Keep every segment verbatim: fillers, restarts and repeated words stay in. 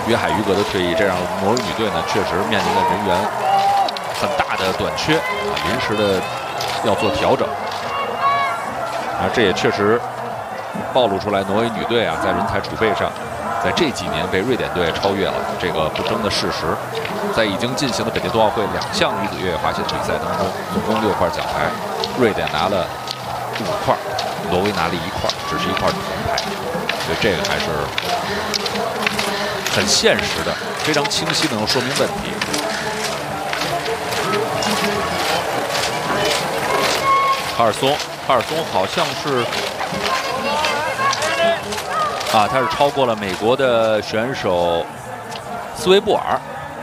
约海鱼格的退役，这让挪威女队呢确实面临了人员很大的短缺啊，临时的要做调整。啊，这也确实暴露出来挪威女队啊在人才储备上，在这几年被瑞典队超越了这个不争的事实。在已经进行的北京冬奥会两项女子越野滑雪的比赛当中，总共六块奖牌，瑞典拿了五块，挪威拿了一块，只是一块铜牌。所以这个还是很现实的，非常清晰的能说明问题。卡尔松，卡尔松好像是啊，他是超过了美国的选手斯维布尔。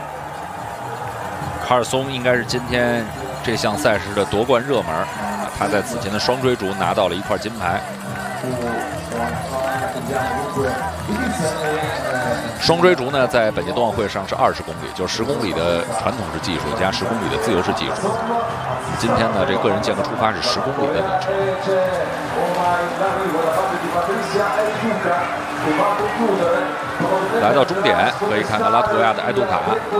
卡尔松应该是今天这项赛事的夺冠热门啊，他在此前的双追逐拿到了一块金牌。双追逐呢，在本届冬奥会上是二十公里，就是十公里的传统式技术加十公里的自由式技术。今天呢，这个人间格出发是十公里的里程。来到终点，可以看看拉脱维亚的埃杜卡。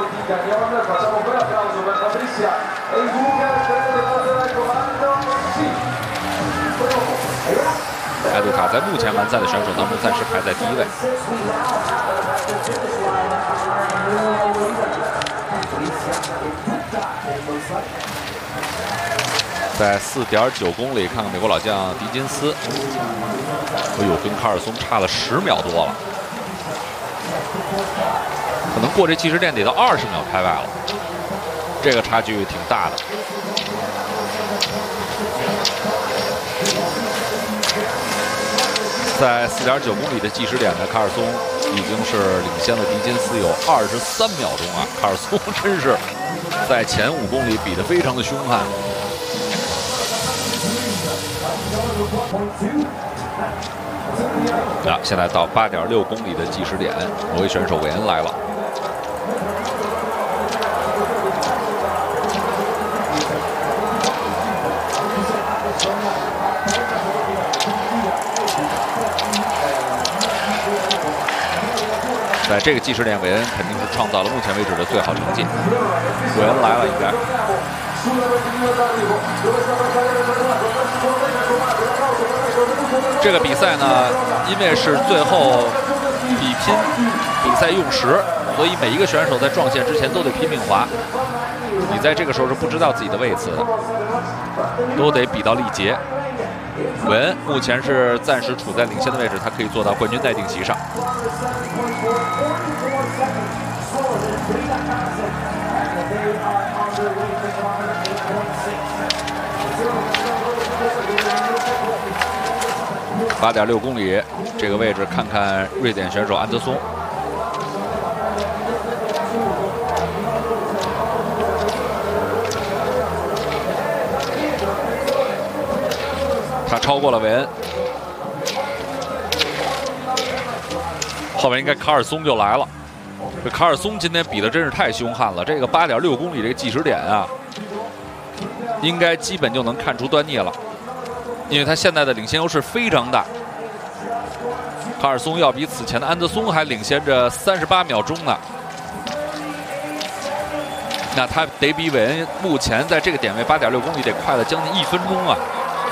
埃杜卡在目前完赛的选手当中暂时排在第一位。在 四点九公里，看看美国老将迪金斯，哎呦，跟卡尔松差了十秒多了，可能过这计时点得到二十秒开外了，这个差距挺大的。在 四点九公里的计时点呢，卡尔松已经是领先了迪金斯有二十三秒钟啊！卡尔松真是在前五公里比得非常的凶悍。啊，现在到 八点六公里的计时点，挪威选手韦恩来了。在这个计时点，韦恩肯定是创造了目前为止的最好成绩。韦恩来了，应该。这个比赛呢，因为是最后比拼比赛用时，所以每一个选手在撞线之前都得拼命滑。你在这个时候是不知道自己的位置的，都得比到力竭。韦恩目前是暂时处在领先的位置，他可以坐到冠军待定席上。八点六公里这个位置，看看瑞典选手安德松。他超过了韦恩，后面应该卡尔松就来了。这卡尔松今天比的真是太凶悍了，这个八点六公里这个计时点啊，应该基本就能看出端倪了，因为他现在的领先优势非常大。卡尔松要比此前的安德松还领先着三十八秒钟呢，那他得比韦恩目前在这个点位八点六公里得快了将近一分钟啊。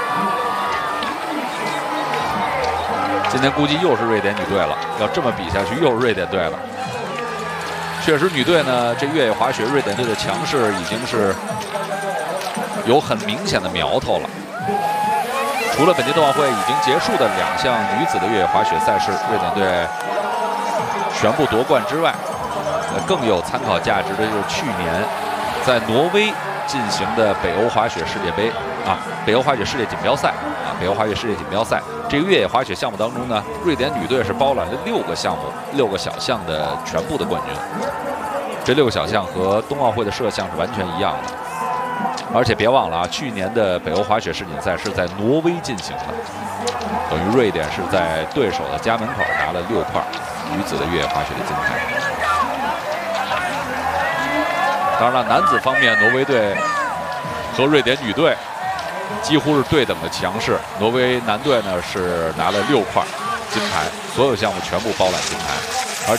今天估计又是瑞典女队了，要这么比下去又是瑞典队了。确实，女队呢，这越野滑雪瑞典队的强势已经是有很明显的苗头了。除了本届冬奥会已经结束的两项女子的越野滑雪赛事，瑞典队全部夺冠之外，呃，更有参考价值的就是去年在挪威进行的北欧滑雪世界杯啊，北欧滑雪世界锦标赛啊，北欧滑雪世界锦标赛这个越野滑雪项目当中呢，瑞典女队是包揽了六个项目、六个小项的全部的冠军。这六个小项和冬奥会的设项是完全一样的。而且别忘了啊，去年的北欧滑雪世锦赛是在挪威进行的，等于瑞典是在对手的家门口拿了六块女子的越野滑雪的金牌。当然了，男子方面，挪威队和瑞典女队几乎是对等的强势。挪威男队呢是拿了六块金牌，所有项目全部包揽金牌。